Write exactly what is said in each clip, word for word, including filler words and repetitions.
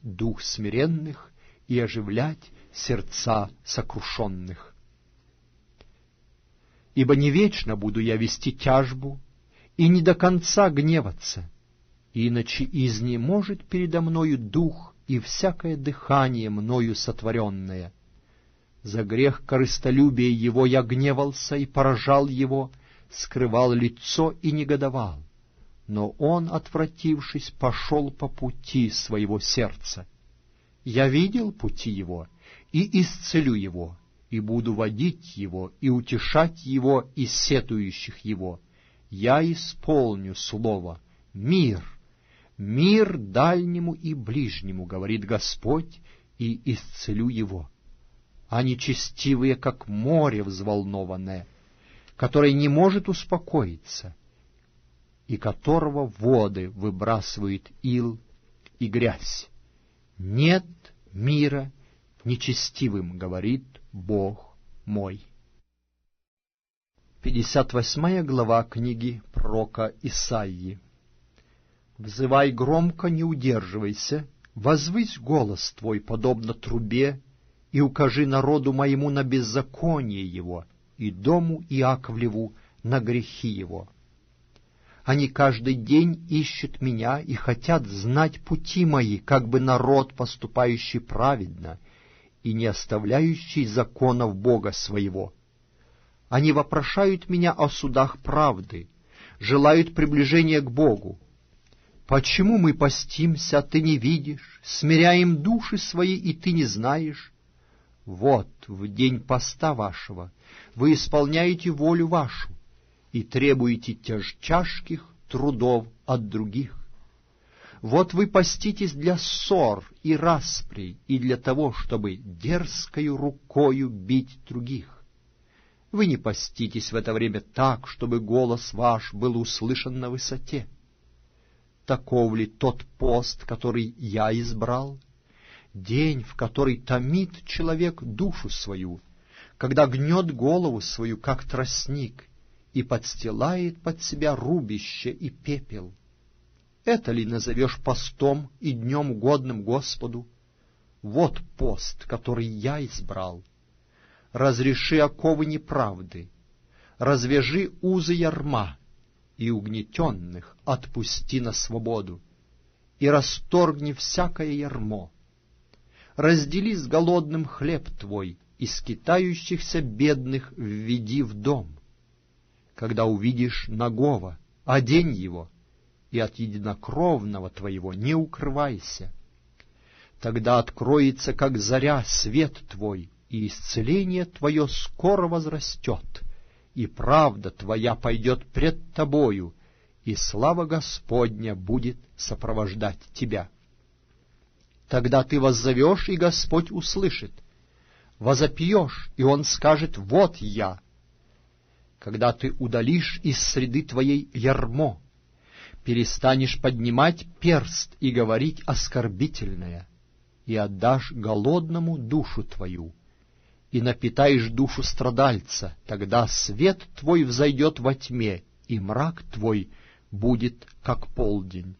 дух смиренных и оживлять сердца сокрушенных. Ибо не вечно буду я вести тяжбу и не до конца гневаться, иначе изнеможет передо мною дух и всякое дыхание мною сотворенное. За грех корыстолюбия его я гневался и поражал его, скрывал лицо и негодовал. Но он, отвратившись, пошел по пути своего сердца. Я видел пути его и исцелю его, и буду водить его и утешать его и сетующих его. Я исполню слово «Мир». «Мир дальнему и ближнему, говорит Господь, и исцелю его». А нечестивые, как море взволнованное, которое не может успокоиться, и которого воды выбрасывают ил и грязь. Нет мира нечестивым, говорит Бог мой. пятьдесят восьмая глава книги пророка Исаии. «Взывай громко, не удерживайся, возвысь голос твой, подобно трубе, и укажи народу моему на беззаконие его, и дому Иаковлеву на грехи его. Они каждый день ищут меня и хотят знать пути мои, как бы народ, поступающий праведно и не оставляющий законов Бога своего. Они вопрошают меня о судах правды, желают приближения к Богу. Почему мы постимся, а ты не видишь, смиряем души свои, и ты не знаешь? Вот в день поста вашего вы исполняете волю вашу и требуете тяжких трудов от других. Вот вы поститесь для ссор и распри и для того, чтобы дерзкою рукою бить других. Вы не поститесь в это время так, чтобы голос ваш был услышан на высоте. Таков ли тот пост, который я избрал? День, в который томит человек душу свою, когда гнет голову свою, как тростник, и подстилает под себя рубище и пепел. Это ли назовешь постом и днем угодным Господу? Вот пост, который я избрал. Разреши оковы неправды, развяжи узы ярма, и угнетенных отпусти на свободу, и расторгни всякое ярмо. Раздели с голодным хлеб твой, и скитающихся бедных введи в дом. Когда увидишь нагого, одень его, и от единокровного твоего не укрывайся. Тогда откроется, как заря, свет твой, и исцеление твое скоро возрастет, и правда твоя пойдет пред тобою, и слава Господня будет сопровождать тебя. Тогда ты воззовешь, и Господь услышит, возопьешь, и Он скажет: «Вот я». Когда ты удалишь из среды твоей ярмо, перестанешь поднимать перст и говорить оскорбительное, и отдашь голодному душу твою, и напитаешь душу страдальца, тогда свет твой взойдет во тьме, и мрак твой будет, как полдень.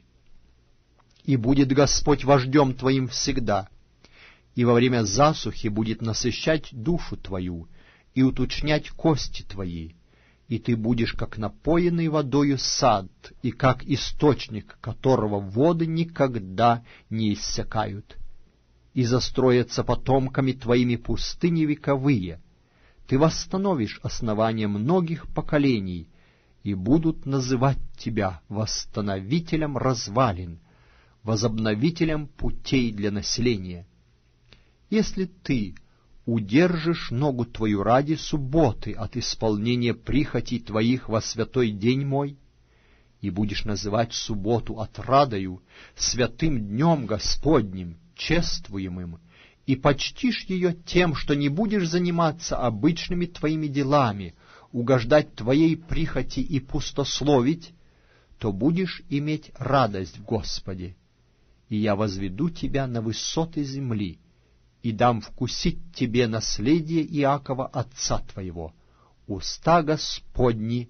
И будет Господь вождем твоим всегда, и во время засухи будет насыщать душу твою и уточнять кости твои, и ты будешь, как напоенный водою сад, и как источник, которого воды никогда не иссякают. И застроятся потомками твоими пустыни вековые. Ты восстановишь основания многих поколений, и будут называть тебя восстановителем развалин, возобновителем путей для населения. Если ты удержишь ногу твою ради субботы от исполнения прихотей твоих во святой день мой, и будешь называть субботу отрадою, святым днем Господним, чествуемым, и почтишь ее тем, что не будешь заниматься обычными твоими делами, угождать твоей прихоти и пустословить, то будешь иметь радость в Господе, и я возведу тебя на высоты земли, и дам вкусить тебе наследие Иакова отца твоего. Уста Господни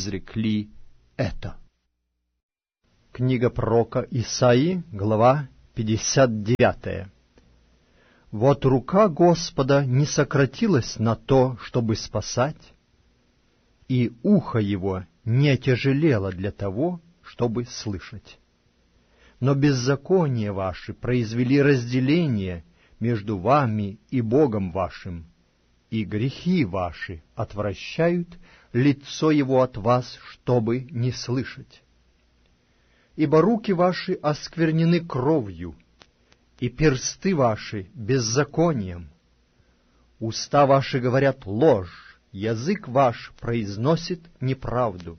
изрекли это». Книга пророка Исаии, глава пятьдесят девятое. Вот рука Господа не сократилась на то, чтобы спасать, и ухо его не отяжелело для того, чтобы слышать. Но беззакония ваши произвели разделение между вами и Богом вашим, и грехи ваши отвращают лицо его от вас, чтобы не слышать. Ибо руки ваши осквернены кровью, и персты ваши беззаконием. Уста ваши говорят ложь, язык ваш произносит неправду.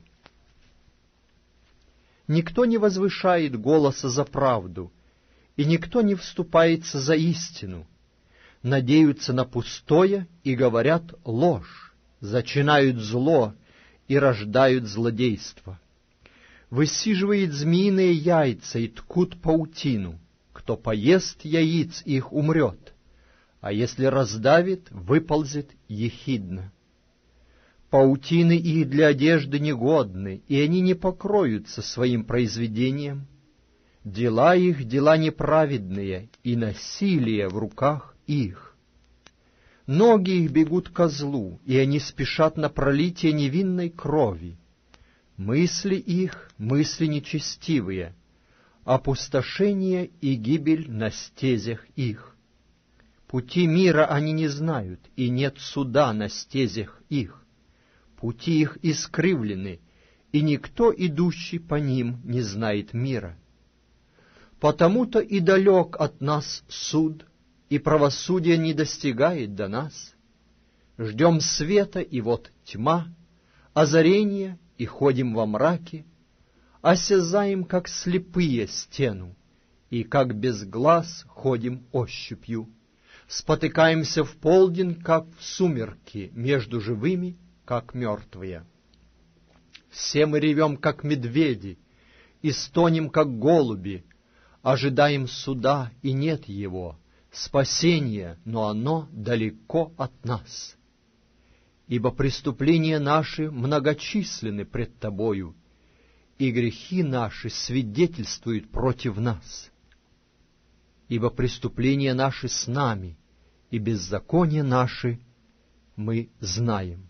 Никто не возвышает голоса за правду, и никто не вступается за истину. Надеются на пустое и говорят ложь, зачинают зло и рождают злодейство. Высиживает змеиные яйца и ткут паутину. Кто поест яиц их, умрет, а если раздавит, выползет ехидно. Паутины их для одежды негодны, и они не покроются своим произведением. Дела их — дела неправедные, и насилие в руках их. Ноги их бегут ко злу, и они спешат на пролитие невинной крови. Мысли их — мысли нечестивые, опустошение и гибель на стезях их. Пути мира они не знают, и нет суда на стезях их. Пути их искривлены, и никто, идущий по ним, не знает мира. Потому-то и далек от нас суд, и правосудие не достигает до нас. Ждем света, и вот тьма, озарение, и ходим во мраке, осязаем, как слепые, стену, и как без глаз ходим ощупью. Спотыкаемся в полдень, как в сумерки, между живыми, как мертвые. Все мы ревем, как медведи, и стонем, как голуби, ожидаем суда, и нет его, спасения, но оно далеко от нас. Ибо преступления наши многочисленны пред Тобою, и грехи наши свидетельствуют против нас. Ибо преступления наши с нами, и беззакония наши мы знаем.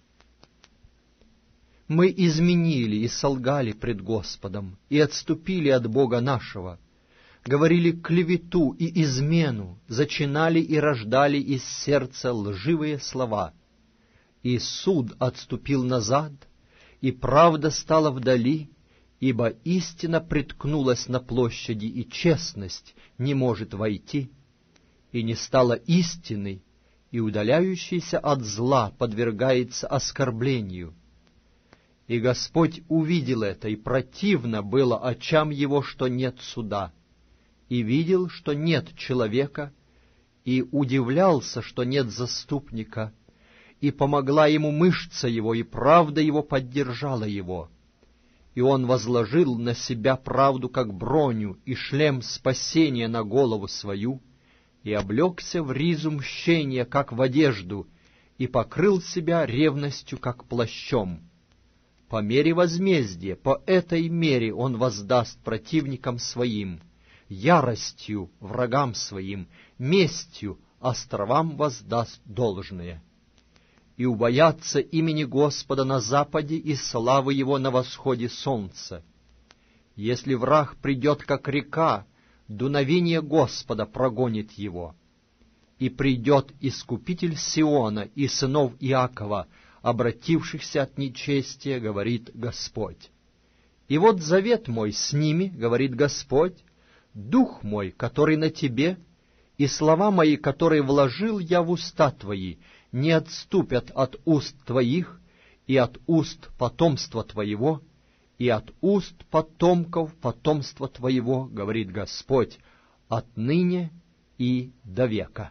Мы изменили и солгали пред Господом, и отступили от Бога нашего, говорили клевету и измену, зачинали и рождали из сердца лживые слова. И суд отступил назад, и правда стала вдали, ибо истина приткнулась на площади, и честность не может войти, и не стала истиной, и удаляющийся от зла подвергается оскорблению. И Господь увидел это, и противно было очам его, что нет суда, и видел, что нет человека, и удивлялся, что нет заступника, и помогла ему мышца его, и правда его поддержала его. И он возложил на себя правду, как броню, и шлем спасения на голову свою, и облегся в ризу мщения, как в одежду, и покрыл себя ревностью, как плащом. По мере возмездия, по этой мере он воздаст противникам своим, яростью врагам своим, местью островам воздаст должное. И убоятся имени Господа на западе и славы Его на восходе солнца. Если враг придет, как река, дуновение Господа прогонит его. И придет Искупитель Сиона и сынов Иакова, обратившихся от нечестия, говорит Господь. И вот завет мой с ними, говорит Господь, дух мой, который на тебе, и слова мои, которые вложил я в уста твои, не отступят от уст твоих, и от уст потомства твоего, и от уст потомков потомства твоего, говорит Господь, отныне и до века.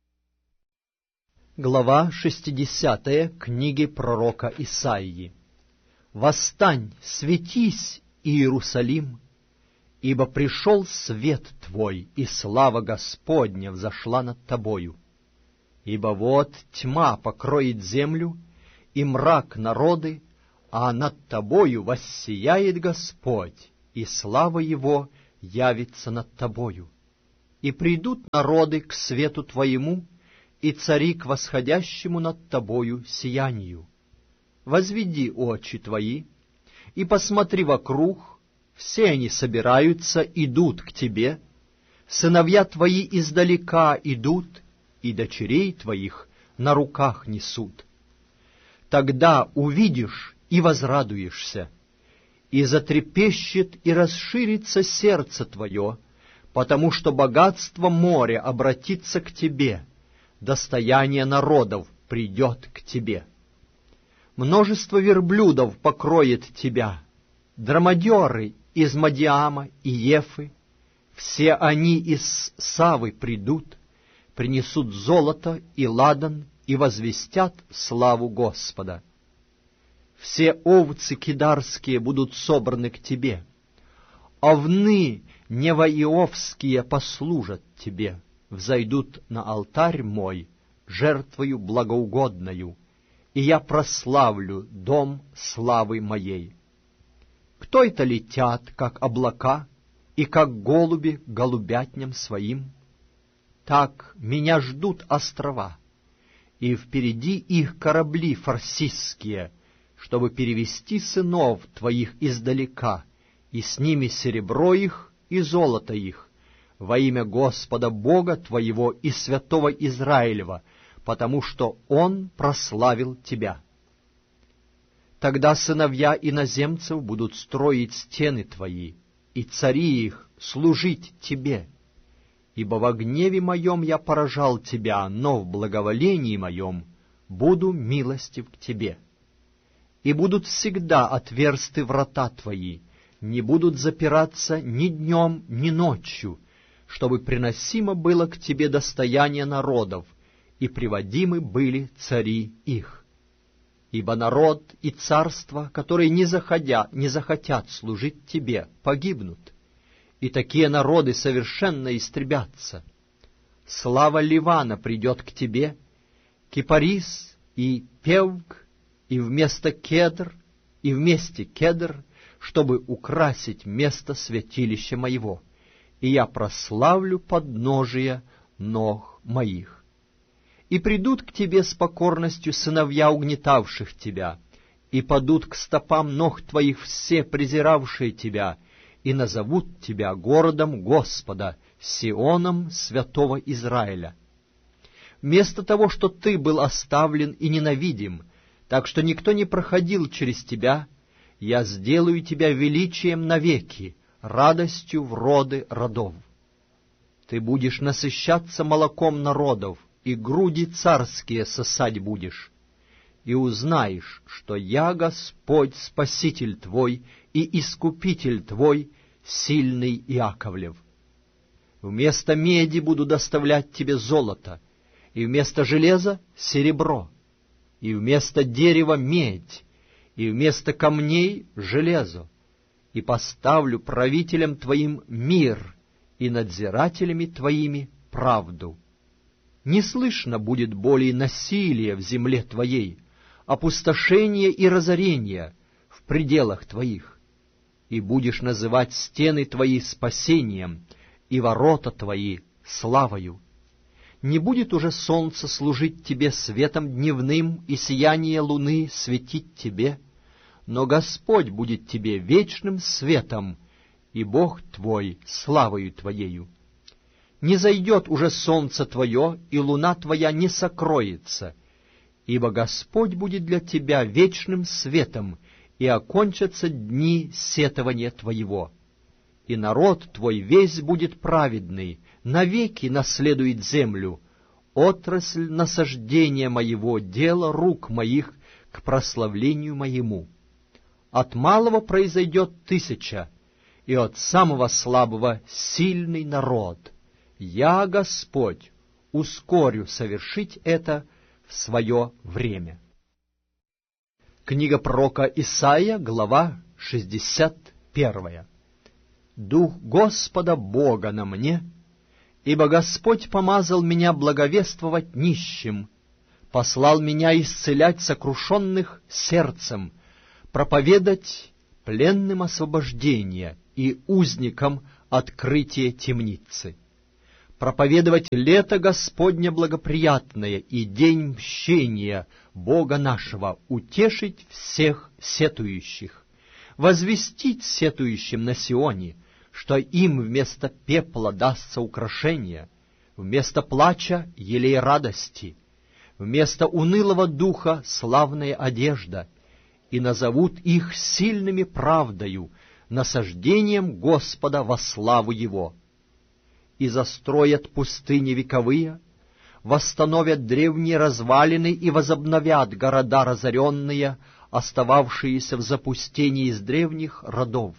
Глава шестидесятая книги пророка Исаии. «Восстань, светись, Иерусалим, ибо пришел свет твой, и слава Господня взошла над тобою. Ибо вот тьма покроет землю, и мрак народы, а над тобою воссияет Господь, и слава Его явится над тобою. и придут народы к свету Твоему, и цари к восходящему над Тобою сиянию. Возведи очи Твои, и посмотри вокруг, все они собираются, идут к Тебе, сыновья Твои издалека идут, и дочерей Твоих на руках несут. Тогда увидишь и возрадуешься, и затрепещет и расширится сердце Твое, потому что богатство моря обратится к Тебе, достояние народов придет к Тебе. Множество верблюдов покроет Тебя, драмадеры из Мадиама и Ефы, все они из Савы придут, принесут золото и ладан и возвестят славу Господа. Все овцы кидарские будут собраны к Тебе, овны неваиовские послужат Тебе, взойдут на алтарь мой жертвою благоугодною, и я прославлю дом славы моей. Кто это летят, как облака, и как голуби к голубятням своим? Так меня ждут острова, и впереди их корабли фарсисские, чтобы перевести сынов Твоих издалека, и с ними серебро их и золото их, во имя Господа Бога Твоего и святого Израилева, потому что Он прославил Тебя. Тогда сыновья иноземцев будут строить стены Твои, и цари их служить Тебе. Ибо во гневе моем я поражал Тебя, но в благоволении моем буду милостив к Тебе. И будут всегда отверсты врата Твои, не будут запираться ни днем, ни ночью, чтобы приносимо было к Тебе достояние народов, и приводимы были цари их. Ибо народ и царство, которые не, заходя, не захотят служить Тебе, погибнут, и такие народы совершенно истребятся. Слава Ливана придет к Тебе, кипарис и певг, и вместо кедр, и вместе кедр, чтобы украсить место святилища моего, и я прославлю подножие ног моих. И придут к Тебе с покорностью сыновья угнетавших Тебя, и падут к стопам ног Твоих все презиравшие Тебя, и назовут Тебя городом Господа, Сионом святого Израиля. Вместо того, что Ты был оставлен и ненавидим, так что никто не проходил через Тебя, я сделаю Тебя величием навеки, радостью в роды родов. Ты будешь насыщаться молоком народов, и груди царские сосать будешь, и узнаешь, что я Господь, Спаситель твой и Искупитель твой, сильный Иаковлев. Вместо меди буду доставлять тебе золото, и вместо железа — серебро, и вместо дерева — медь, и вместо камней — железо, и поставлю правителям твоим мир, и надзирателями твоими правду. Не слышно будет более насилия в земле твоей, опустошения и разорения в пределах твоих, и будешь называть стены твои спасением, и ворота твои славою. Не будет уже солнце служить тебе светом дневным, и сияние луны светить тебе, но Господь будет тебе вечным светом, и Бог твой славою твоею. Не зайдет уже солнце твое, и луна твоя не сокроется, ибо Господь будет для тебя вечным светом, и окончатся дни сетования твоего. И народ твой весь будет праведный, навеки наследует землю, отрасль насаждения моего, дело рук моих к прославлению моему. От малого произойдет тысяча, и от самого слабого сильный народ. Я, Господь, ускорю совершить это в свое время. Книга пророка Исаия, глава шестьдесят первая. Дух Господа Бога на мне, ибо Господь помазал меня благовествовать нищим, послал меня исцелять сокрушенных сердцем, проповедать пленным освобождение и узникам открытие темницы, проповедовать лето Господне благоприятное и день мщения Бога нашего, утешить всех сетующих, возвестить сетующим на Сионе, что им вместо пепла дастся украшение, вместо плача — елей радости, вместо унылого духа — славная одежда, и назовут их сильными правдою, насаждением Господа во славу Его. И застроят пустыни вековые, восстановят древние развалины и возобновят города разоренные, остававшиеся в запустении из древних родов.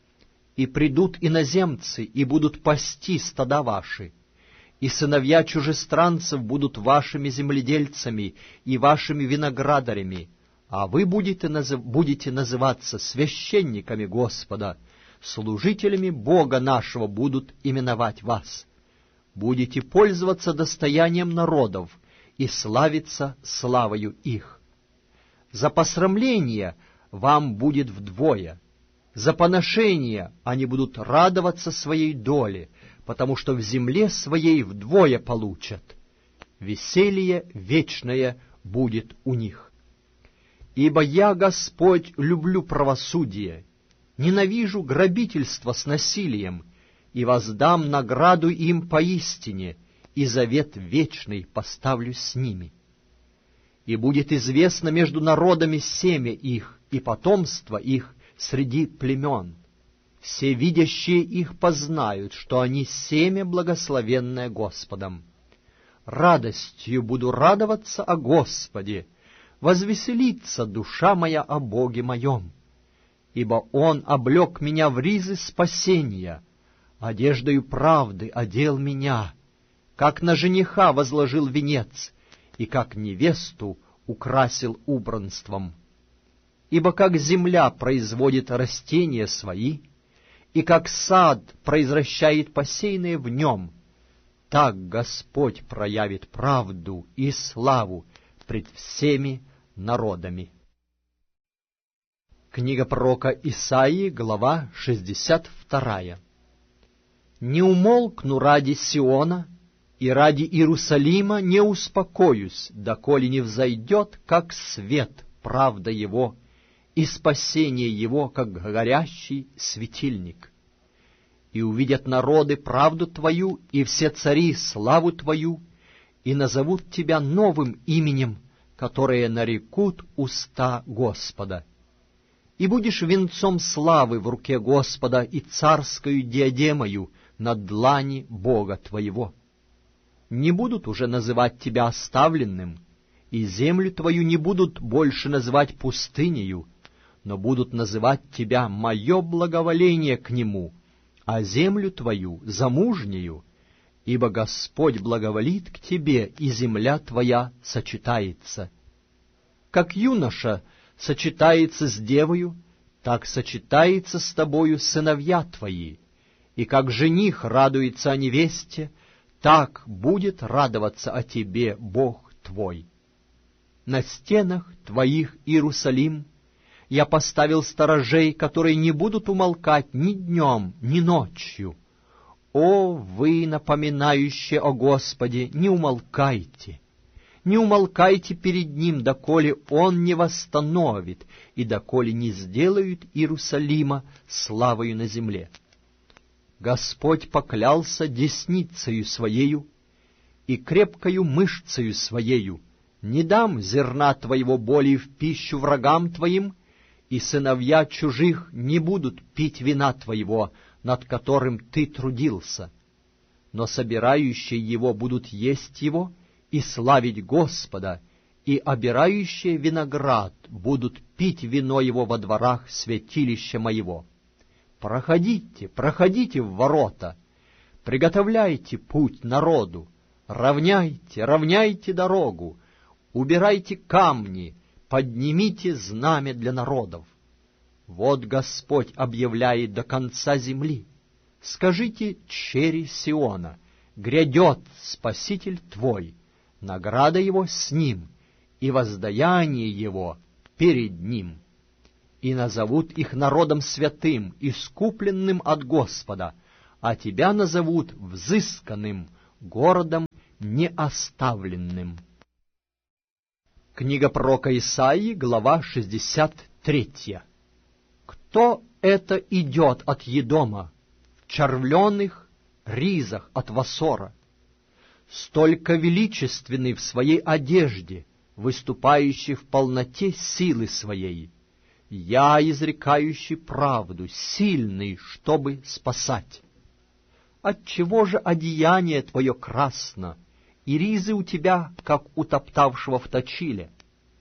И придут иноземцы, и будут пасти стада ваши, и сыновья чужестранцев будут вашими земледельцами и вашими виноградарями, а вы будете, назыв... будете называться священниками Господа, служителями Бога нашего будут именовать вас. Будете пользоваться достоянием народов и славиться славою их. За посрамление вам будет вдвое, за поношение они будут радоваться своей доле, потому что в земле своей вдвое получат. Веселье вечное будет у них. Ибо я, Господь, люблю правосудие, ненавижу грабительство с насилием, и воздам награду им поистине, и завет вечный поставлю с ними. И будет известно между народами семя их и потомство их среди племен. Все видящие их познают, что они семя благословенное Господом. Радостью буду радоваться о Господе, возвеселится душа моя о Боге моем. Ибо Он облек меня в ризы спасения, одеждою правды одел меня, как на жениха возложил венец, и как невесту украсил убранством. Ибо как земля производит растения свои, и как сад произвращает посеянное в нем, так Господь проявит правду и славу пред всеми народами. Книга пророка Исаии, глава шестьдесят вторая. «Не умолкну ради Сиона, и ради Иерусалима не успокоюсь, доколе не взойдет, как свет, правда его, и спасение его, как горящий светильник. И увидят народы правду твою, и все цари славу твою, и назовут тебя новым именем, которое нарекут уста Господа. И будешь венцом славы в руке Господа и царскою диадемою на длани Бога твоего. Не будут уже называть тебя оставленным, и землю твою не будут больше называть пустынею, но будут называть тебя мое благоволение к нему, а землю твою замужнею, ибо Господь благоволит к тебе, и земля твоя сочетается. Как юноша сочетается с девою, так сочетается с тобою сыновья твои, и как жених радуется о невесте, так будет радоваться о тебе Бог твой. На стенах твоих, Иерусалим, я поставил сторожей, которые не будут умолкать ни днем, ни ночью. О, вы, напоминающие о Господе, не умолкайте! Не умолкайте перед Ним, доколе Он не восстановит, и доколе не сделают Иерусалима славою на земле. Господь поклялся десницею Своею и крепкою мышцею Своею: не дам зерна Твоего более в пищу врагам Твоим, и сыновья чужих не будут пить вина Твоего, над которым Ты трудился. Но собирающие его будут есть его и славить Господа, и обирающие виноград будут пить вино его во дворах святилища моего. Проходите, проходите в ворота, приготовляйте путь народу, равняйте, равняйте дорогу, убирайте камни, поднимите знамя для народов. Вот Господь объявляет до конца земли. Скажите чери Сиона: грядет Спаситель твой, награда его с ним, и воздаяние его перед ним. И назовут их народом святым, искупленным от Господа, а тебя назовут взысканным, городом неоставленным». Книга пророка Исаии, глава шестьдесят третья. «Кто это идет от Едома в червленых ризах от Васора, столько величественный в своей одежде, выступающий в полноте силы своей? Я, изрекающий правду, сильный, чтобы спасать. Отчего же одеяние твое красно, и ризы у тебя, как у топтавшего в точиле?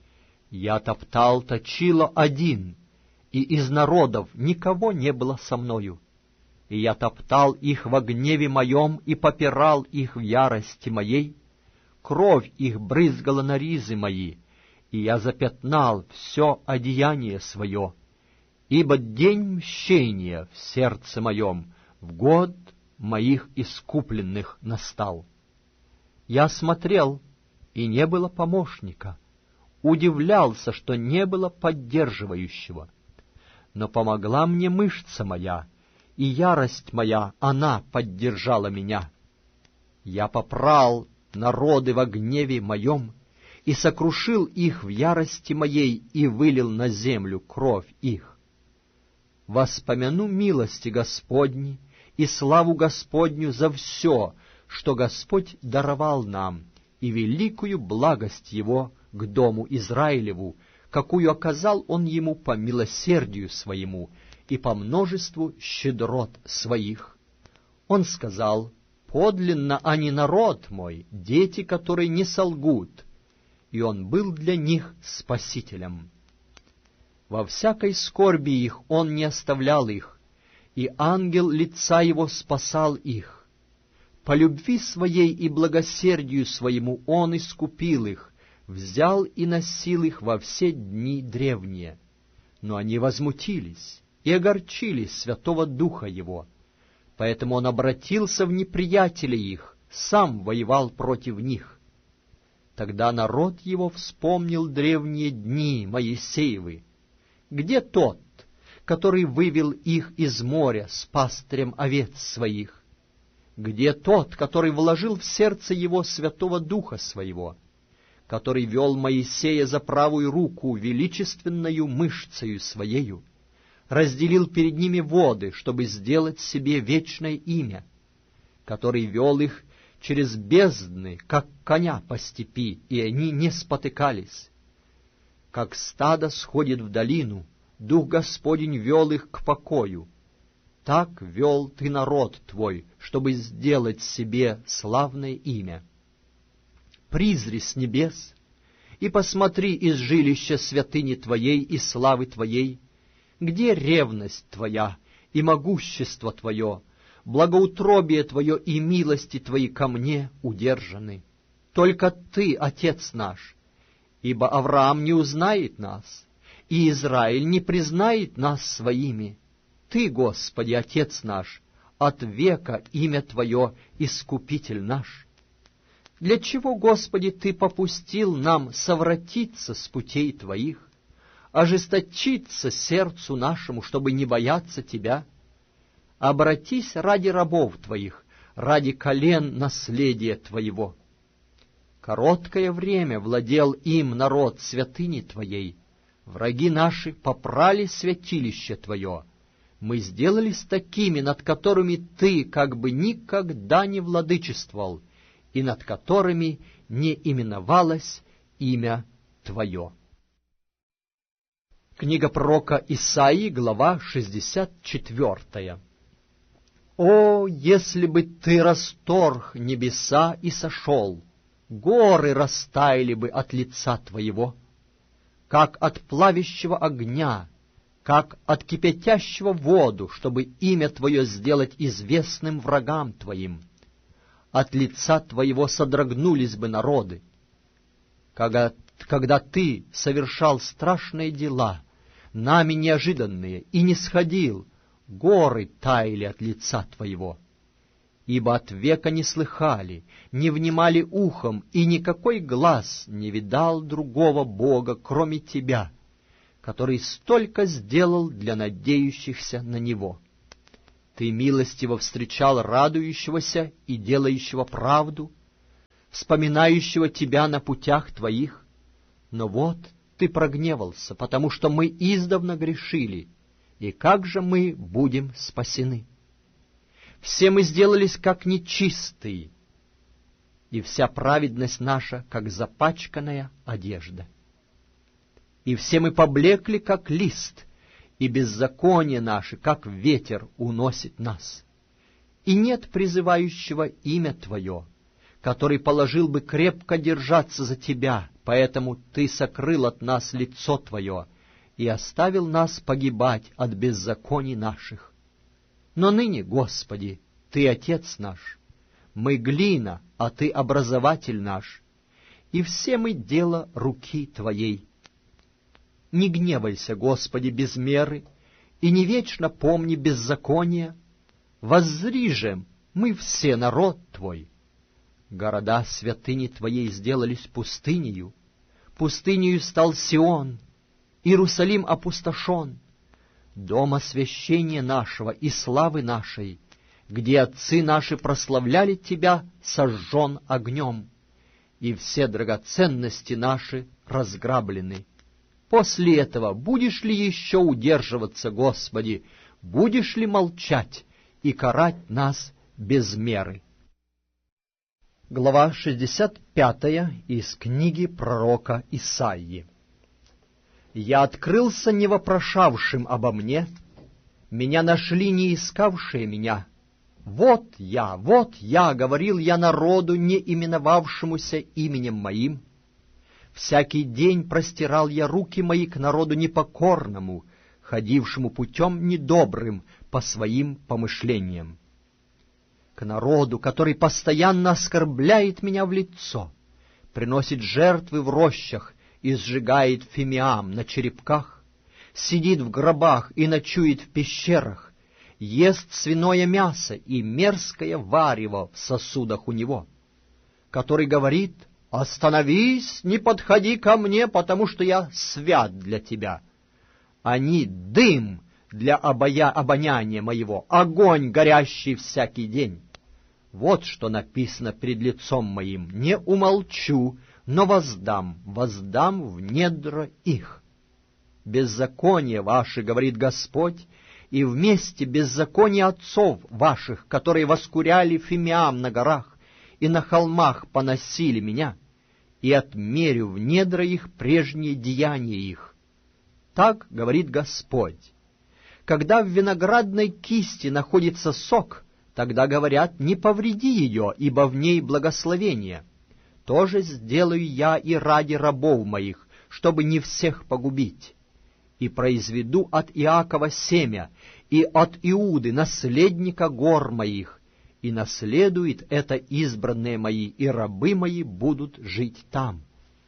Я топтал точило один, и из народов никого не было со мною. И я топтал их во гневе моем и попирал их в ярости моей. Кровь их брызгала на ризы мои, и я запятнал все одеяние свое. Ибо день мщения в сердце моем, в год моих искупленных настал. Я смотрел, и не было помощника, удивлялся, что не было поддерживающего. Но помогла мне мышца моя, и ярость моя, она поддержала меня. Я попрал народы во гневе моем, и сокрушил их в ярости моей, и вылил на землю кровь их. Воспомяну милости Господни и славу Господню за все, что Господь даровал нам, и великую благость Его к дому Израилеву, какую оказал Он ему по милосердию своему и по множеству щедрот своих. Он сказал: «Подлинно они народ мой, дети, которые не солгут», и Он был для них спасителем. Во всякой скорби их Он не оставлял их, и ангел лица Его спасал их. По любви Своей и благосердию Своему Он искупил их, взял и носил их во все дни древние. Но они возмутились и огорчили Святого Духа Его, поэтому Он обратился в неприятелей их, сам воевал против них. Тогда народ Его вспомнил древние дни Моисеевы. Где тот, который вывел их из моря с пастырем овец своих? Где тот, который вложил в сердце его Святого Духа Своего, который вел Моисея за правую руку величественною мышцею Своею, разделил перед ними воды, чтобы сделать себе вечное имя, который вел их через бездны, как коня по степи, и они не спотыкались? Как стадо сходит в долину, Дух Господень вел их к покою. Так вел ты народ твой, чтобы сделать себе славное имя. Призри с небес и посмотри из жилища святыни твоей и славы твоей, где ревность твоя и могущество твое, благоутробие твое и милости твои ко мне удержаны. Только ты, Отец наш, ибо Авраам не узнает нас, и Израиль не признает нас своими. Ты, Господи, Отец наш, от века имя Твое, Искупитель наш. Для чего, Господи, Ты попустил нам совратиться с путей Твоих, ожесточиться сердцу нашему, чтобы не бояться Тебя? Обратись ради рабов Твоих, ради колен наследия Твоего. Короткое время владел им народ святыни Твоей, враги наши попрали святилище Твое. Мы сделались такими, над которыми Ты как бы никогда не владычествовал, и над которыми не именовалось имя Твое. Книга пророка Исаии, глава шестьдесят четвертая. «О, если бы Ты расторг небеса и сошел, горы растаяли бы от лица Твоего, как от плавящего огня, как от кипятящего воду, чтобы имя Твое сделать известным врагам Твоим. От лица Твоего содрогнулись бы народы. Когда, когда Ты совершал страшные дела, нами неожиданные, и не сходил, горы таяли от лица Твоего. Ибо от века не слыхали, не внимали ухом, и никакой глаз не видал другого Бога, кроме Тебя, который столько сделал для надеющихся на Него. Ты милостиво встречал радующегося и делающего правду, вспоминающего Тебя на путях Твоих. Но вот Ты прогневался, потому что мы издавна грешили, и как же мы будем спасены? Все мы сделались как нечистые, и вся праведность наша, как запачканная одежда. И все мы поблекли, как лист, и беззаконие наше, как ветер, уносит нас. И нет призывающего имя Твое, который положил бы крепко держаться за Тебя, поэтому Ты сокрыл от нас лицо Твое и оставил нас погибать от беззаконий наших. Но ныне, Господи, Ты Отец наш, мы глина, а Ты образователь наш, и все мы дело руки Твоей. Не гневайся, Господи, без меры, и не вечно помни беззаконие. Воззри же, мы все народ Твой. Города святыни Твоей сделались пустынею, пустынею стал Сион, Иерусалим опустошен, дом освящения нашего и славы нашей, где отцы наши прославляли Тебя, сожжен огнем, и все драгоценности наши разграблены. После этого будешь ли еще удерживаться, Господи, будешь ли молчать и карать нас без меры? Глава шестьдесят пятая из книги пророка Исаии. «Я открылся не вопрошавшим обо мне, меня нашли не искавшие меня. Вот я, вот я, говорил я народу, не именовавшемуся именем моим. Всякий день простирал я руки мои к народу непокорному, ходившему путем недобрым по своим помышлениям. К народу, который постоянно оскорбляет меня в лицо, приносит жертвы в рощах и сжигает фимиам на черепках, сидит в гробах и ночует в пещерах, ест свиное мясо и мерзкое варево в сосудах у него, который говорит: «Остановись, не подходи ко мне, потому что я свят для тебя». Они — дым для обоя... обоняния моего, огонь, горящий всякий день. Вот что написано пред лицом моим: не умолчу, но воздам, воздам в недра их. Беззаконие ваше, говорит Господь, и вместе беззаконие отцов ваших, которые воскуряли фимиам на горах, и на холмах поносили меня, и отмерю в недра их прежние деяния их. Так говорит Господь. Когда в виноградной кисти находится сок, тогда говорят: не повреди ее, ибо в ней благословение. То же сделаю я и ради рабов моих, чтобы не всех погубить. И произведу от Иакова семя, и от Иуды наследника гор моих, и наследует это избранные мои, и рабы мои будут жить там.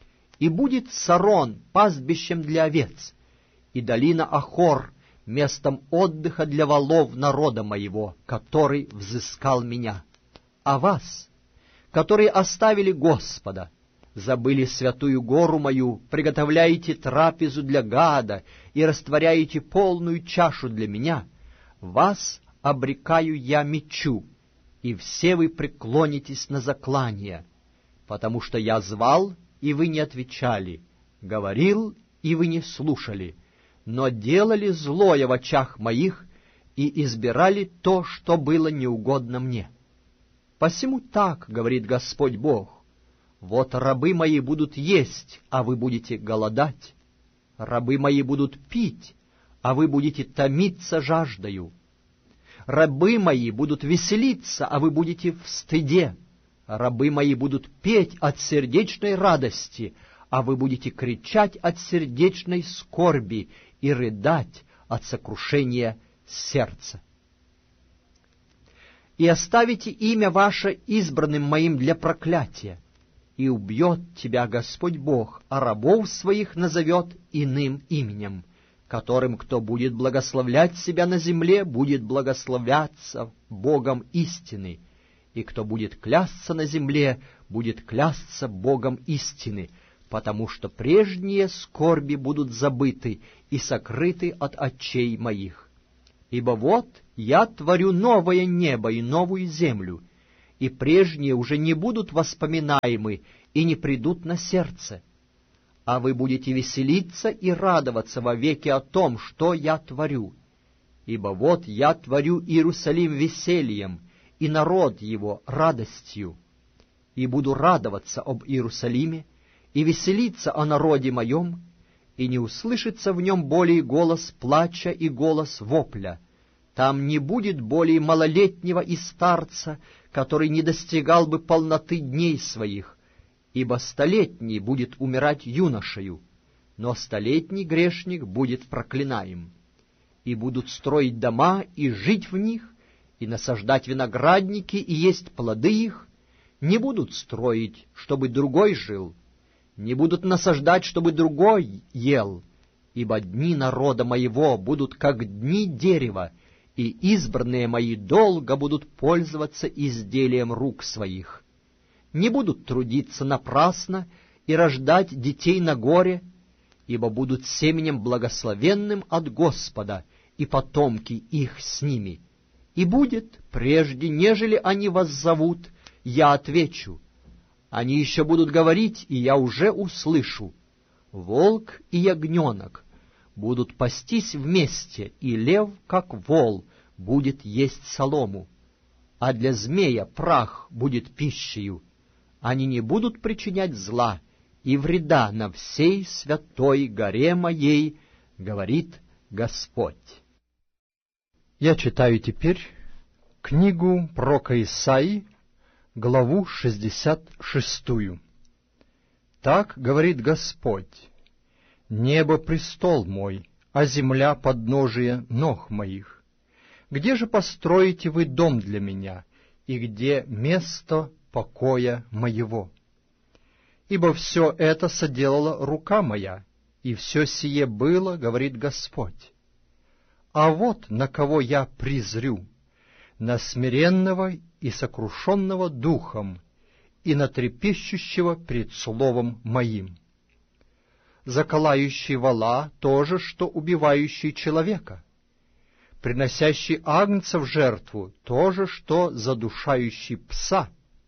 И будет Сарон пастбищем для овец, и долина Ахор местом отдыха для волов народа моего, который взыскал меня. А вас, которые оставили Господа, забыли святую гору мою, приготовляете трапезу для гада и растворяете полную чашу для меня, вас обрекаю я мечу, и все вы преклонитесь на заклание, потому что я звал, и вы не отвечали, говорил, и вы не слушали, но делали злое в очах моих и избирали то, что было неугодно мне. Посему так, говорит Господь Бог: вот рабы мои будут есть, а вы будете голодать, рабы мои будут пить, а вы будете томиться жаждою. Рабы мои будут веселиться, а вы будете в стыде. Рабы мои будут петь от сердечной радости, а вы будете кричать от сердечной скорби и рыдать от сокрушения сердца. И оставите имя ваше избранным моим для проклятия, и убьет тебя Господь Бог, а рабов своих назовет иным именем, которым кто будет благословлять себя на земле, будет благословляться Богом истины, и кто будет клясться на земле, будет клясться Богом истины, потому что прежние скорби будут забыты и сокрыты от очей моих. Ибо вот я творю новое небо и новую землю, и прежние уже не будут воспоминаемы и не придут на сердце. А вы будете веселиться и радоваться вовеки о том, что я творю. Ибо вот я творю Иерусалим весельем, и народ его радостью. И буду радоваться об Иерусалиме, и веселиться о народе моем, и не услышится в нем более голос плача и голос вопля. Там не будет более малолетнего и старца, который не достигал бы полноты дней своих, ибо столетний будет умирать юношею, но столетний грешник будет проклинаем. И будут строить дома и жить в них, и насаждать виноградники и есть плоды их, не будут строить, чтобы другой жил, не будут насаждать, чтобы другой ел, ибо дни народа моего будут как дни дерева, и избранные мои долго будут пользоваться изделием рук своих. Не будут трудиться напрасно и рождать детей на горе, ибо будут семенем благословенным от Господа, и потомки их с ними. И будет, прежде нежели они вас зовут, я отвечу. Они еще будут говорить, и я уже услышу. Волк и ягненок будут пастись вместе, и лев, как вол, будет есть солому, а для змея прах будет пищею. Они не будут причинять зла и вреда на всей святой горе моей, говорит Господь. Я читаю теперь книгу пророка Исаии, главу шестьдесят шестую. Так говорит Господь: «Небо — престол мой, а земля — подножие ног моих. Где же построите вы дом для меня, и где место покоя моего? Ибо все это соделала рука моя, и все сие было, говорит Господь. А вот на кого я презрю: на смиренного и сокрушенного духом, и на трепещущего пред словом моим. Заколающий вола — то же, что убивающий человека, приносящий агнца в жертву — то же, что задушающий пса,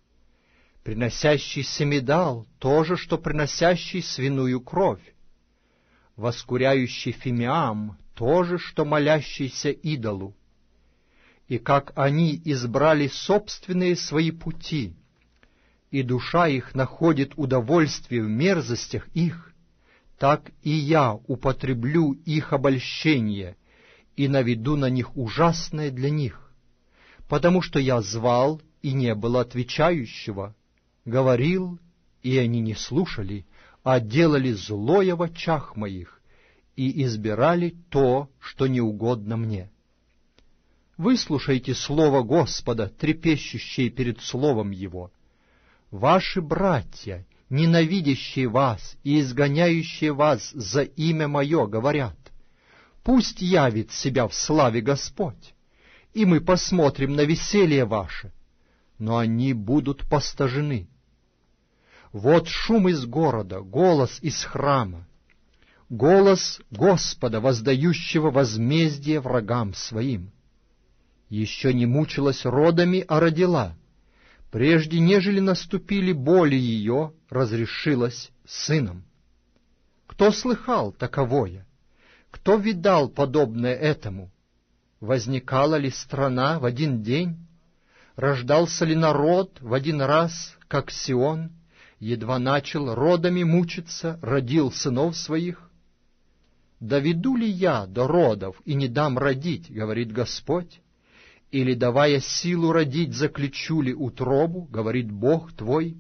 приносящий семидал — то же, что приносящий свиную кровь, воскуряющий фимиам — то же, что молящийся идолу. И как они избрали собственные свои пути, и душа их находит удовольствие в мерзостях их, так и я употреблю их обольщение и наведу на них ужасное для них, потому что я звал, и не было отвечающего, говорил, и они не слушали, а делали злое в очах моих, и избирали то, что неугодно мне. Выслушайте слово Господа, трепещущее перед словом Его. Ваши братья, ненавидящие вас и изгоняющие вас за имя Мое, говорят: пусть явит себя в славе Господь, и мы посмотрим на веселье ваше. Но они будут постажены. Вот шум из города, голос из храма, голос Господа, воздающего возмездие врагам своим. Еще не мучилась родами, а родила. Прежде нежели наступили боли ее, разрешилась сыном. Кто слыхал таковое? Кто видал подобное этому? Возникала ли страна в один день? Рождался ли народ в один раз, как Сион? Едва начал родами мучиться, родил сынов своих? «Доведу ли я до родов и не дам родить, — говорит Господь, — или, давая силу родить, заключу ли утробу, — говорит Бог твой?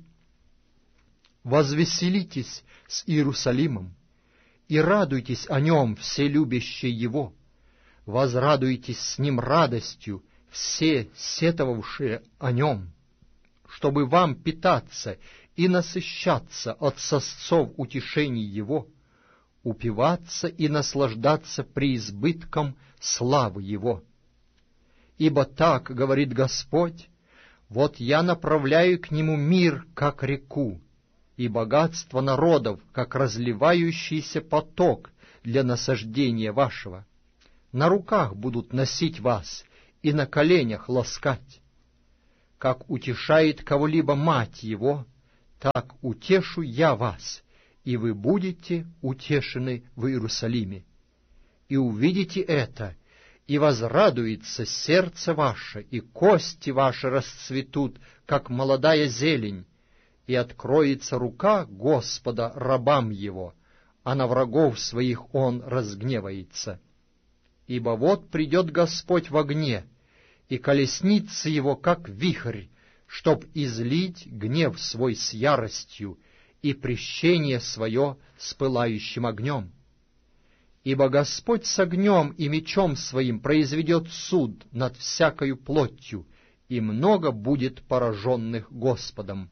Возвеселитесь с Иерусалимом и радуйтесь о нем, все любящие его, возрадуйтесь с ним радостью, все сетовавшие о нем, чтобы вам питаться и насыщаться от сосцов утешений его, упиваться и наслаждаться преизбытком славы его. Ибо так говорит Господь: вот я направляю к нему мир, как реку, и богатство народов, как разливающийся поток для насаждения вашего. На руках будут носить вас, и на коленях ласкать. Как утешает кого-либо мать его, так утешу я вас, и вы будете утешены в Иерусалиме. И увидите это, и возрадуется сердце ваше, и кости ваши расцветут, как молодая зелень, и откроется рука Господа рабам его, а на врагов своих он разгневается. Ибо вот придет Господь в огне, и колесница его, как вихрь, чтоб излить гнев свой с яростью и прещение свое с пылающим огнем. Ибо Господь с огнем и мечом своим произведет суд над всякою плотью, и много будет пораженных Господом.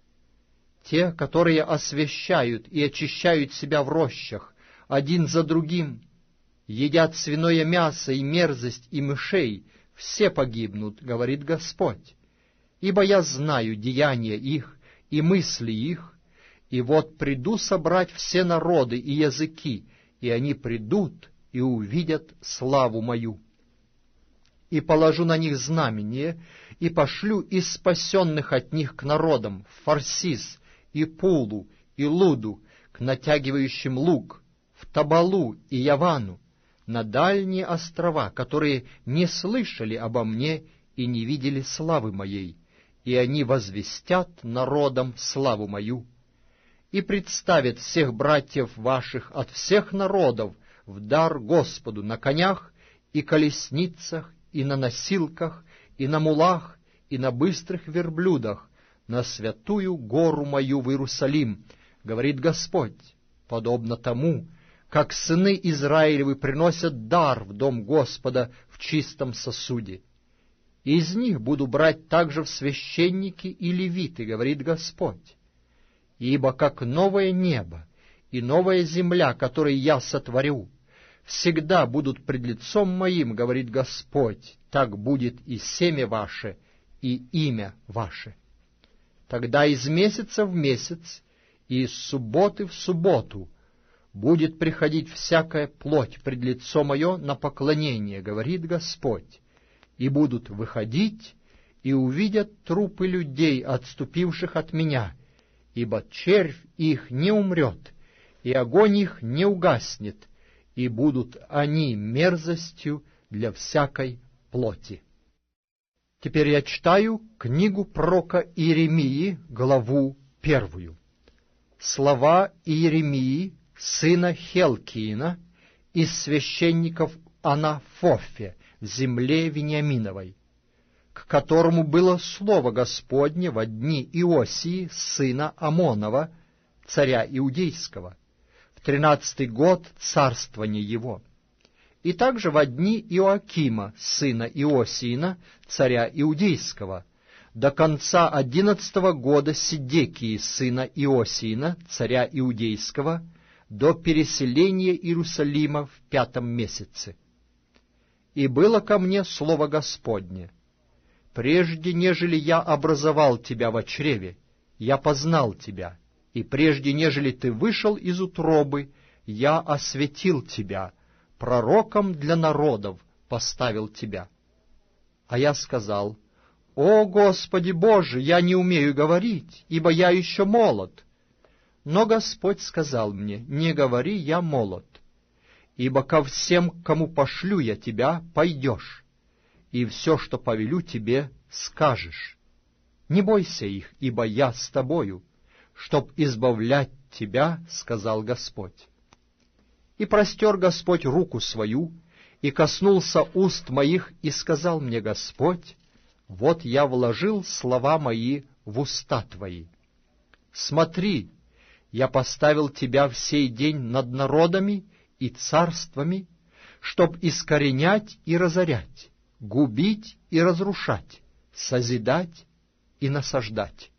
Те, которые освящают и очищают себя в рощах, один за другим, едят свиное мясо и мерзость и мышей, все погибнут, говорит Господь. Ибо я знаю деяния их и мысли их, и вот приду собрать все народы и языки, и они придут и увидят славу мою. И положу на них знамение, и пошлю из спасенных от них к народам в Фарсис, и Пулу, и Луду, к натягивающим лук, в Табалу и Явану, на дальние острова, которые не слышали обо мне и не видели славы моей, и они возвестят народам славу мою, и представят всех братьев ваших от всех народов в дар Господу на конях и колесницах, и на носилках, и на мулах, и на быстрых верблюдах, на святую гору мою в Иерусалим, говорит Господь, подобно тому, как сыны Израилевы приносят дар в дом Господа в чистом сосуде. И из них буду брать также в священники и левиты, говорит Господь. Ибо как новое небо и новая земля, которые я сотворю, всегда будут пред лицом моим, говорит Господь, так будет и семя ваше, и имя ваше. Тогда из месяца в месяц и из субботы в субботу будет приходить всякая плоть пред лицо мое на поклонение, говорит Господь, и будут выходить и увидят трупы людей, отступивших от меня, ибо червь их не умрет, и огонь их не угаснет, и будут они мерзостью для всякой плоти. Теперь я читаю книгу пророка Иеремии, главу первую. Слова Иеремии, сына Хелкиина, из священников Анафофе, в земле Вениаминовой, к которому было слово Господне во дни Иосии, сына Амонова, царя Иудейского, в тринадцатый год царствования его, и также во дни Иоакима, сына Иосиина, царя Иудейского, до конца одиннадцатого года Седекии, сына Иосиина, царя Иудейского, до переселения Иерусалима в пятом месяце. И было ко мне слово Господне: прежде нежели я образовал тебя во чреве, я познал тебя, и прежде нежели ты вышел из утробы, я осветил тебя, пророком для народов поставил тебя. А я сказал: о, Господи Боже, я не умею говорить, ибо я еще молод. Но Господь сказал мне: не говори, я молод, ибо ко всем, кому пошлю я тебя, пойдешь, и все, что повелю тебе, скажешь. Не бойся их, ибо я с тобою, чтоб избавлять тебя, сказал Господь. И простер Господь руку свою, и коснулся уст моих, и сказал мне Господь: вот я вложил слова мои в уста твои. Смотри, я поставил тебя в сей день над народами и царствами, чтоб искоренять и разорять, губить и разрушать, созидать и насаждать.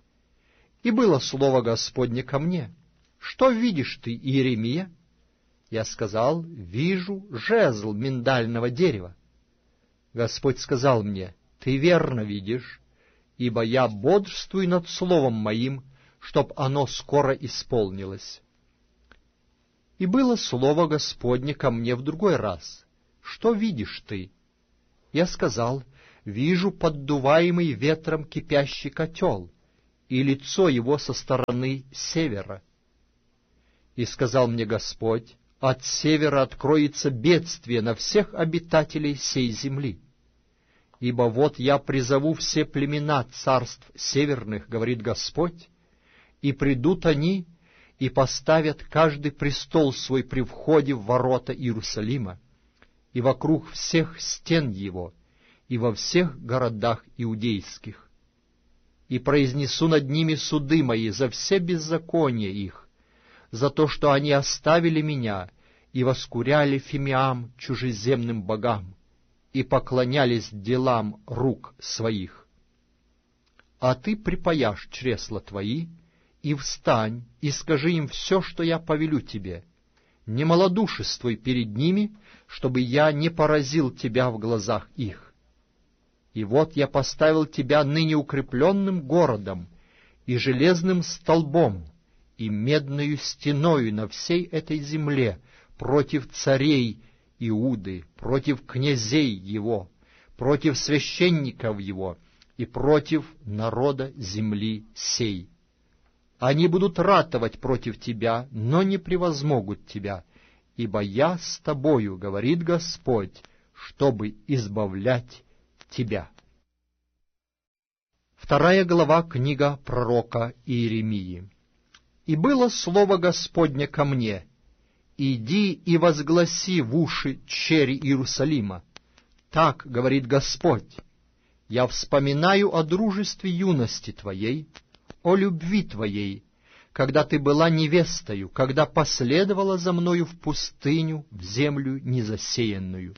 И было слово Господне ко мне: что видишь ты, Иеремия? Я сказал: вижу жезл миндального дерева. Господь сказал мне: ты верно видишь, ибо я бодрствую над словом моим, чтоб оно скоро исполнилось. И было слово Господне ко мне в другой раз: что видишь ты? Я сказал: вижу поддуваемый ветром кипящий котел, и лицо его со стороны севера. И сказал мне Господь: от севера откроется бедствие на всех обитателей сей земли. Ибо вот я призову все племена царств северных, говорит Господь, и придут они, и поставят каждый престол свой при входе в ворота Иерусалима, и вокруг всех стен его, и во всех городах иудейских. И произнесу над ними суды мои за все беззакония их, за то, что они оставили меня и воскуряли фимиам чужеземным богам, и поклонялись делам рук своих. А ты припаяшь чресла твои, и встань, и скажи им все, что я повелю тебе. Не малодушествуй перед ними, чтобы я не поразил тебя в глазах их. И вот я поставил тебя ныне укрепленным городом и железным столбом, и медною стеною на всей этой земле против царей Иуды, против князей его, против священников его и против народа земли сей. Они будут ратовать против тебя, но не превозмогут тебя, ибо я с тобою, говорит Господь, чтобы избавлять тебя. Вторая глава книга пророка Иеремии. «И было слово Господне ко мне: иди и возгласи в уши чери Иерусалима. Так говорит Господь: я вспоминаю о дружестве юности твоей, о любви твоей, когда ты была невестою, когда последовала за мною в пустыню, в землю незасеянную.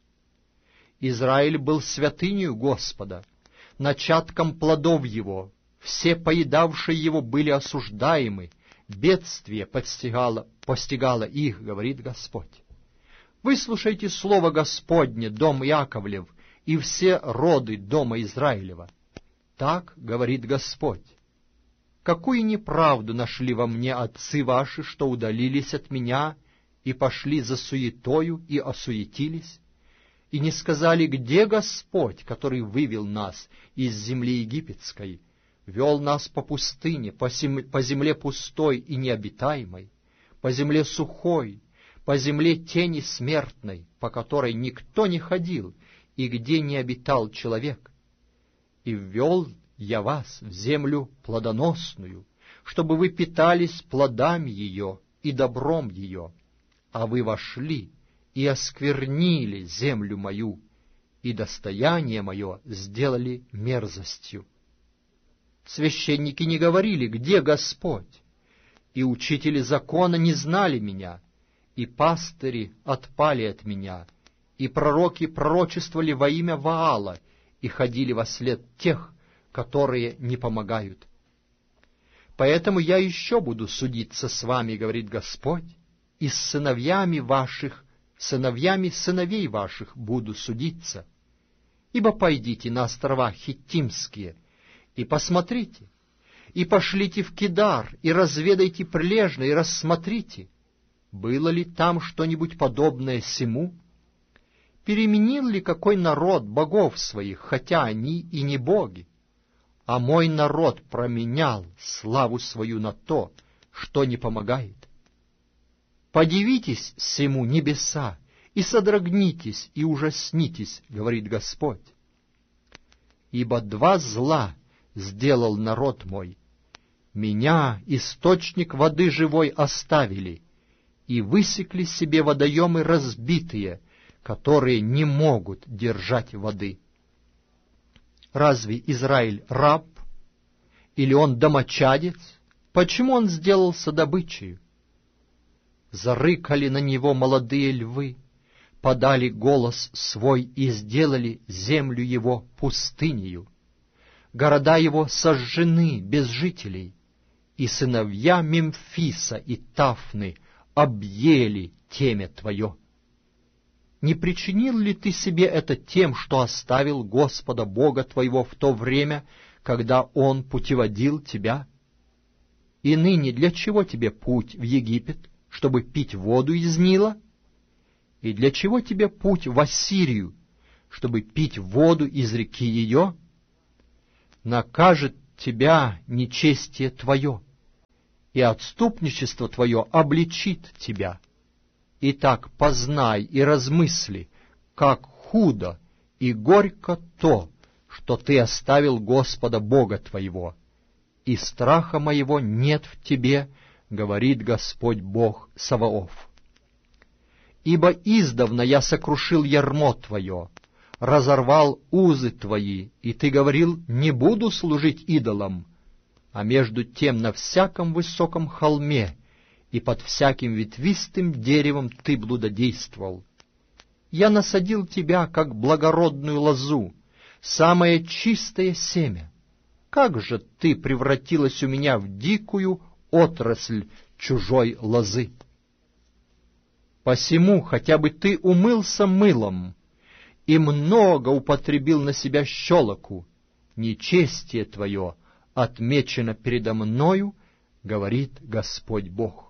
Израиль был святынею Господа, начатком плодов его, все поедавшие его были осуждаемы, бедствие постигало, постигало их, говорит Господь. Выслушайте слово Господне, дом Яковлев, и все роды дома Израилева. Так говорит Господь: какую неправду нашли во мне отцы ваши, что удалились от меня и пошли за суетою и осуетились, и не сказали, где Господь, который вывел нас из земли египетской, вел нас по пустыне, по земле пустой и необитаемой, по земле сухой, по земле тени смертной, по которой никто не ходил и где не обитал человек. И ввел я вас в землю плодоносную, чтобы вы питались плодами ее и добром ее, а вы вошли и осквернили землю мою, и достояние мое сделали мерзостью. Священники не говорили, где Господь, и учители закона не знали меня, и пастыри отпали от меня, и пророки пророчествовали во имя Ваала и ходили вослед тех, которые не помогают. Поэтому я еще буду судиться с вами, говорит Господь, и с сыновьями ваших, сыновьями сыновей ваших буду судиться. Ибо пойдите на острова Хиттимские и посмотрите, и пошлите в Кедар, и разведайте прилежно, и рассмотрите, было ли там что-нибудь подобное сему? Переменил ли какой народ богов своих, хотя они и не боги? А мой народ променял славу свою на то, что не помогает. Подивитесь сему, небеса, и содрогнитесь, и ужаснитесь, говорит Господь. Ибо два зла сделал народ мой. Меня, источник воды живой, оставили, и высекли себе водоемы разбитые, которые не могут держать воды. Разве Израиль раб? Или он домочадец? Почему он сделался добычей? Зарыкали на него молодые львы, подали голос свой и сделали землю его пустынею. Города его сожжены без жителей, и сыновья Мемфиса и Тафны объели темя твое. Не причинил ли ты себе это тем, что оставил Господа Бога твоего в то время, когда Он путеводил тебя? И ныне для чего тебе путь в Египет, чтобы пить воду из Нила? И для чего тебе путь в Ассирию, чтобы пить воду из реки ее? Накажет тебя нечестие твое, и отступничество твое обличит тебя. Итак, познай и размысли, как худо и горько то, что ты оставил Господа Бога твоего, и страха моего нет в тебе, говорит Господь Бог Саваоф. Ибо издавна я сокрушил ярмо твое, разорвал узы твои, и ты говорил: не буду служить идолам, а между тем на всяком высоком холме и под всяким ветвистым деревом ты блудодействовал. Я насадил тебя, как благородную лозу, самое чистое семя. Как же ты превратилась у меня в дикую отрасль чужой лозы? Посему хотя бы ты умылся мылом и много употребил на себя щелоку, нечестие твое отмечено передо мною, говорит Господь Бог.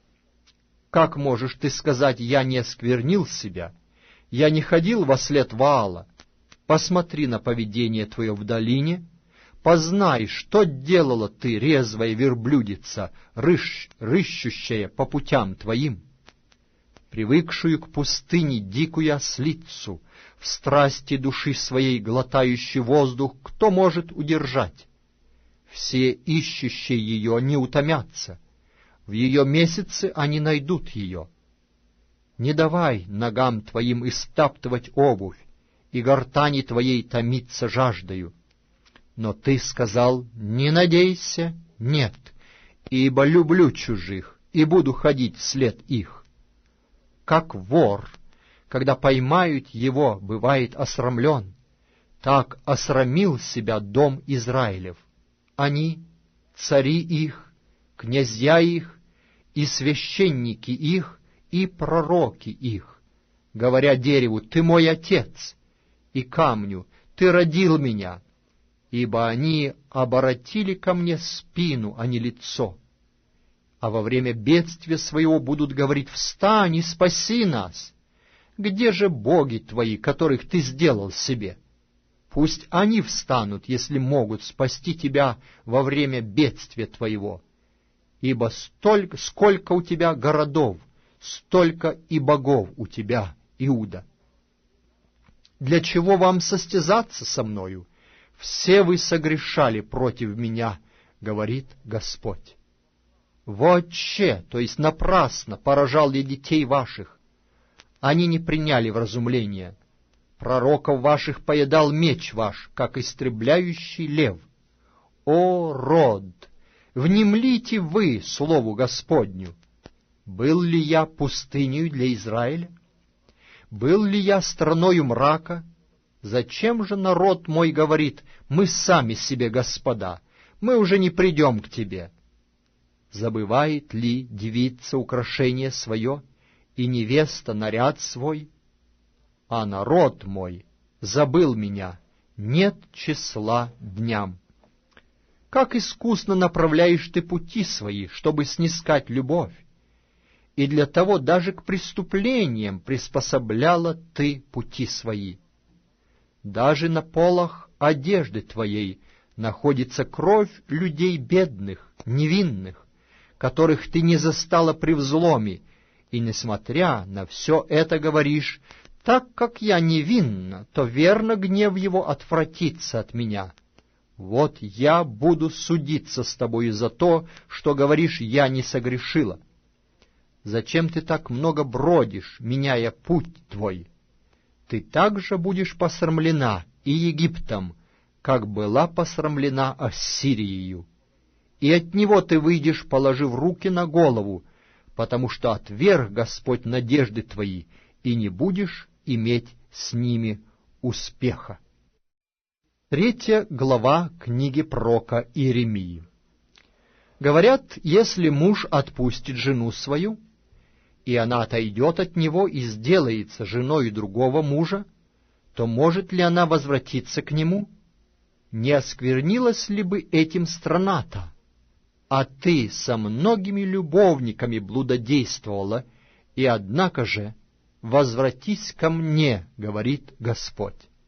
Как можешь ты сказать: я не осквернил себя, я не ходил вослед Ваала? Посмотри на поведение твое в долине, познай, что делала ты, резвая верблюдица, рыщ, рыщущая по путям твоим, привыкшую к пустыне дикую ослицу, в страсти души своей глотающий воздух, кто может удержать? Все ищущие ее не утомятся, в ее месяцы они найдут ее. Не давай ногам твоим истаптывать обувь, и гортани твоей томиться жаждою. Но ты сказал: не надейся, нет, ибо люблю чужих, и буду ходить вслед их. Как вор, когда поймают его, бывает осрамлен, так осрамил себя дом Израилев. Они, цари их, князья их, и священники их, и пророки их, говоря дереву: ты мой отец, и камню: ты родил меня, ибо они оборотили ко мне спину, а не лицо. А во время бедствия своего будут говорить: встань и спаси нас. Где же боги твои, которых ты сделал себе? Пусть они встанут, если могут спасти тебя во время бедствия твоего. Ибо столько, сколько у тебя городов, столько и богов у тебя, Иуда. Для чего вам состязаться со мною? Все вы согрешали против меня, говорит Господь. Вообще, то есть напрасно, поражал я детей ваших. Они не приняли вразумления. Пророков ваших поедал меч ваш, как истребляющий лев. О, род! Внемлите вы слову Господню. Был ли я пустынею для Израиля? Был ли я страною мрака? Зачем же народ мой говорит: мы сами себе господа, мы уже не придем к тебе? Забывает ли девица украшение свое, и невеста наряд свой? А народ мой забыл меня, нет числа дням. Как искусно направляешь ты пути свои, чтобы снискать любовь, и для того даже к преступлениям приспособляла ты пути свои. Даже на полах одежды твоей находится кровь людей бедных, невинных, которых ты не застала при взломе, и, несмотря на все это, говоришь: так как я невинна, то верно гнев его отвратится от меня. Вот я буду судиться с тобою за то, что говоришь: я не согрешила. Зачем ты так много бродишь, меняя путь твой? Ты также будешь посрамлена и Египтом, как была посрамлена Ассирией. И от него ты выйдешь, положив руки на голову, потому что отверг Господь надежды твои, и не будешь иметь с ними успеха. Третья глава книги пророка Иеремии. Говорят, если муж отпустит жену свою, и она отойдет от него и сделается женой другого мужа, то может ли она возвратиться к нему? Не осквернилась ли бы этим страна-то? А ты со многими любовниками блудодействовала, и однако же возвратись ко мне, говорит Господь.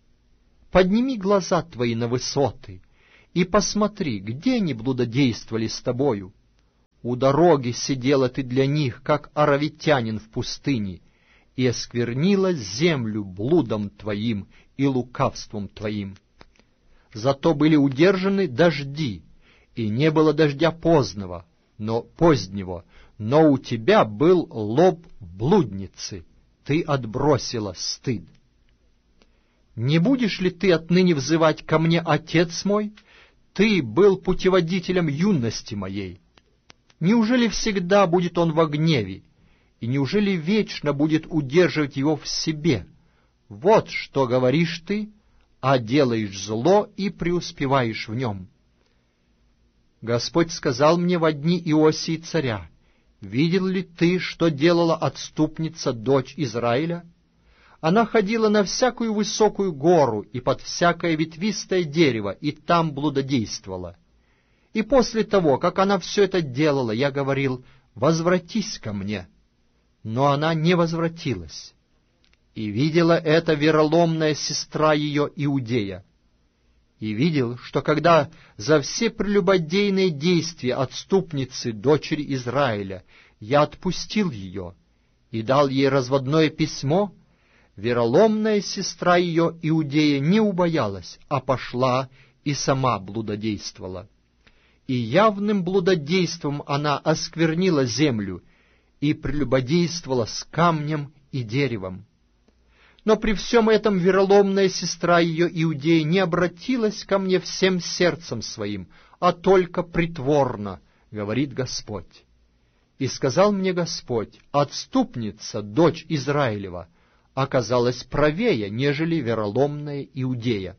подними глаза твои на высоты и посмотри, где они блудодействовали с тобою. У дороги сидела ты для них, как аравитянин в пустыне, и осквернила землю блудом твоим и лукавством твоим. Зато были удержаны дожди, и не было дождя позднего, но позднего, но у тебя был лоб блудницы, ты отбросила стыд. Не будешь ли ты отныне взывать ко мне, отец мой? Ты был путеводителем юности моей. Неужели всегда будет он во гневе, и неужели вечно будет удерживать его в себе? Вот что говоришь ты, а делаешь зло и преуспеваешь в нем. Господь сказал мне во дни Иосии царя: видел ли ты, что делала отступница, дочь Израиля? Она ходила на всякую высокую гору и под всякое ветвистое дерево, и там блудодействовала. И после того, как она все это делала, я говорил: возвратись ко мне. Но она не возвратилась. И видела это вероломная сестра ее Иудея. И видел, что когда за все прелюбодейные действия отступницы, дочери Израиля, я отпустил ее и дал ей разводное письмо, вероломная сестра ее Иудея не убоялась, а пошла и сама блудодействовала. И явным блудодейством она осквернила землю и прелюбодействовала с камнем и деревом. Но при всем этом вероломная сестра ее Иудея не обратилась ко мне всем сердцем своим, а только притворно, говорит Господь. И сказал мне Господь: отступница, дочь Израилева, оказалась правее, нежели вероломная Иудея.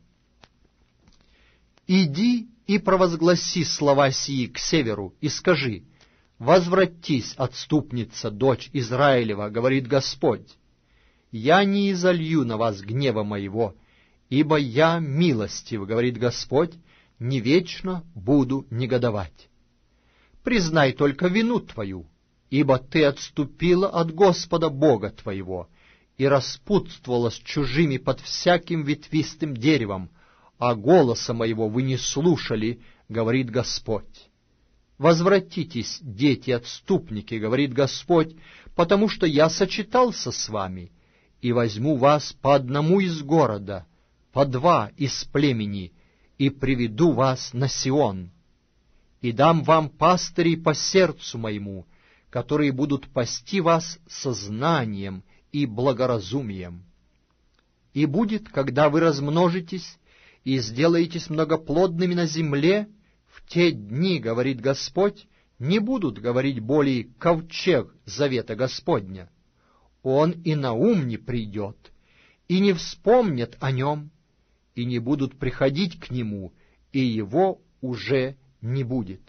Иди и провозгласи слова сии к северу, и скажи: возвратись, отступница, дочь Израилева, говорит Господь. Я не изолью на вас гнева моего, ибо я милостив, говорит Господь, не вечно буду негодовать. Признай только вину твою, ибо ты отступила от Господа Бога твоего и распутствовала с чужими под всяким ветвистым деревом, а голоса моего вы не слушали, говорит Господь. Возвратитесь, дети-отступники, говорит Господь, потому что я сочетался с вами, и возьму вас по одному из города, по два из племени, и приведу вас на Сион, и дам вам пастырей по сердцу моему, которые будут пасти вас со знанием и благоразумием. И будет, когда вы размножитесь и сделаетесь многоплодными на земле, в те дни, говорит Господь, не будут говорить более ковчег завета Господня. Он и на ум не придет, и не вспомнят о нем, и не будут приходить к нему, и его уже не будет.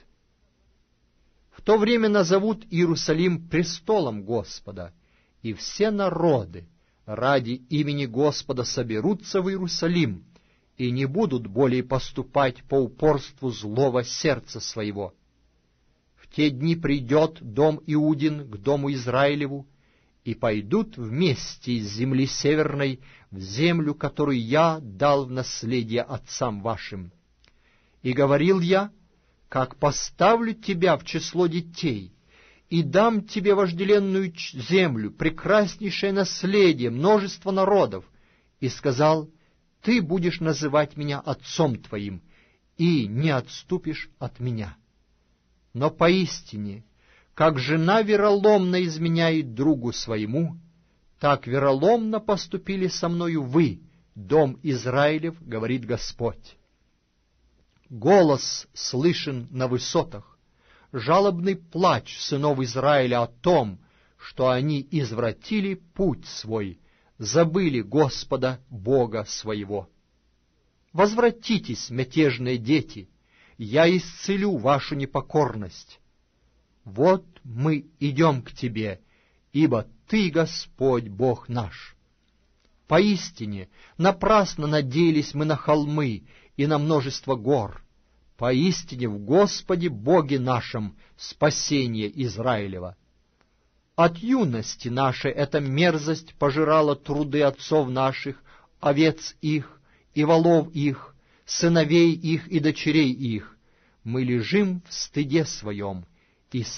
В то время назовут Иерусалим престолом Господа, и все народы ради имени Господа соберутся в Иерусалим, и не будут более поступать по упорству злого сердца своего. В те дни придет дом Иудин к дому Израилеву, и пойдут вместе из земли северной в землю, которую я дал в наследие отцам вашим. И говорил я: как поставлю тебя в число детей, и дам тебе вожделенную землю, прекраснейшее наследие, множество народов, и сказал: ты будешь называть меня отцом твоим, и не отступишь от меня. Но поистине, как жена вероломно изменяет другу своему, так вероломно поступили со мною вы, дом Израилев, говорит Господь. Голос слышен на высотах, жалобный плач сынов Израиля о том, что они извратили путь свой, забыли Господа Бога своего. Возвратитесь, мятежные дети, я исцелю вашу непокорность. Вот мы идем к тебе, ибо ты, Господь, Бог наш. Поистине, напрасно надеялись мы на холмы и на множество гор. Поистине в Господе Боге нашем спасение Израилева. От юности нашей эта мерзость пожирала труды отцов наших, овец их, и волов их, сыновей их и дочерей их. Мы лежим в стыде своем, и